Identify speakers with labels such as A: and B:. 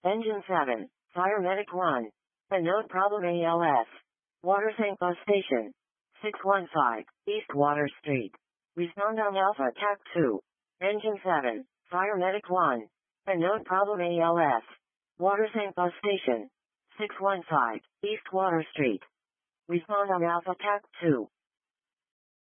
A: Engine 7, Fire Medic 1. A note problem ALS. Water tank bus station. 615, East Water Street. Respond on Alpha TAC 2. Engine 7, Fire Medic 1. A note problem ALS. Water tank bus station. 615, East Water Street. Respond on Alpha TAC 2.